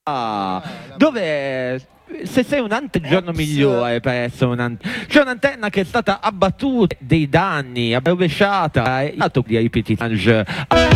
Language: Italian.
dove se sei un'antenna, il giorno migliore per essere un'antenna. C'è un'antenna che è stata abbattuta, dei danni, rovesciata, di ripetitange.